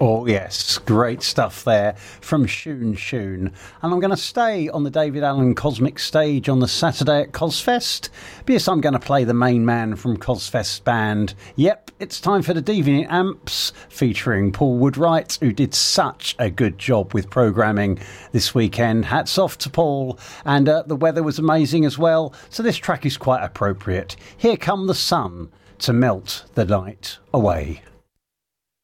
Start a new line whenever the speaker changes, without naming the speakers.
Oh yes, great stuff there from Shoon Shoon. And I'm going to stay on the David Allen Cosmic stage on the Saturday at Cosfest, because I'm going to play the main man from Cosfest band. Yep, it's time for the Deviant Amps featuring Paul Woodwright, who did such a good job with programming this weekend. Hats off to Paul, and the weather was amazing as well, so this track is quite appropriate. Here Come the Sun to melt the night away.